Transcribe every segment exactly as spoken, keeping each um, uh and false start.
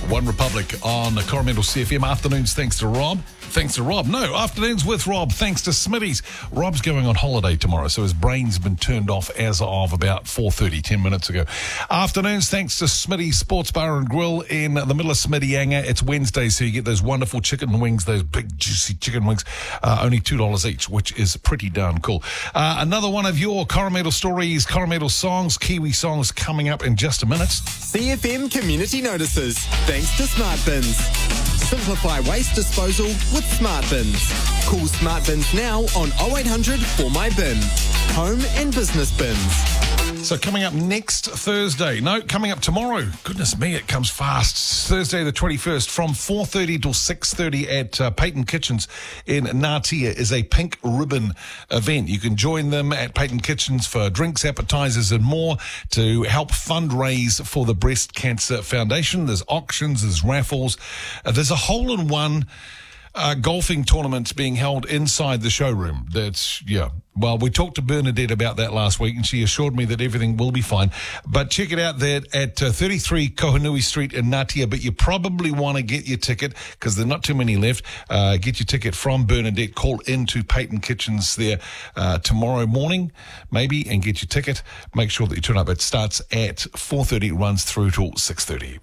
One Republic on Coromandel C F M. Afternoons thanks to Rob. Thanks to Rob. No, afternoons with Rob thanks to Smitty's. Rob's going on holiday tomorrow, so his brain's been turned off as of about four thirty, ten minutes ago. Afternoons thanks to Smitty's Sports Bar and Grill in the middle of Smittyanga. It's Wednesday, so you get those wonderful chicken wings, those big juicy chicken wings, uh, only two dollars each, which is pretty darn cool. Uh, another one of your Coromandel stories, Coromandel songs, Kiwi songs coming up in just a minute. C F M Community Notices, thanks to Smart Bins. Simplify waste disposal with Smart Bins. Call Smart Bins now on oh eight hundred four my bin. Home and business bins. So coming up next Thursday, no, coming up tomorrow. Goodness me, it comes fast. It's Thursday the twenty-first from four thirty till six thirty at uh, Peyton Kitchens in Ngatea is a pink ribbon event. You can join them at Peyton Kitchens for drinks, appetizers and more to help fundraise for the Breast Cancer Foundation. There's auctions, there's raffles, uh, there's a hole-in-one Uh, golfing tournament being held inside the showroom. That's, yeah. Well, we talked to Bernadette about that last week, and she assured me that everything will be fine. But check it out there at uh, thirty-three Kohanui Street in Ngatea. But you probably want to get your ticket because there are not too many left. Uh, get your ticket from Bernadette. Call into Peyton Kitchens there uh, tomorrow morning, maybe, and get your ticket. Make sure that you turn up. It starts at four thirty, runs through till six thirty.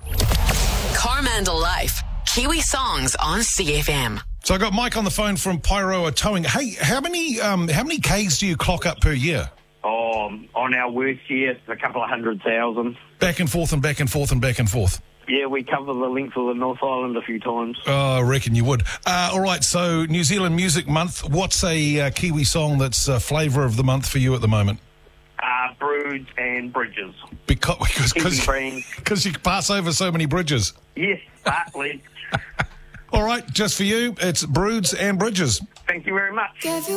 Coromandel Life. Kiwi songs on C F M. So I got Mike on the phone from Pyroa Towing. Hey, how many um, how many Ks do you clock up per year? Oh, on our worst year, it's a couple of hundred thousand. Back and forth and back and forth and back and forth. Yeah, we cover the length of the North Island a few times. Oh, I reckon you would. Uh, all right, so New Zealand Music Month. What's a uh, Kiwi song that's uh, flavour of the month for you at the moment? Uh, Broods and Bridges. Because because Kiwi because you pass over so many bridges. Yes, partly. All right, just for you, it's Broods and Bridges. Thank you very much.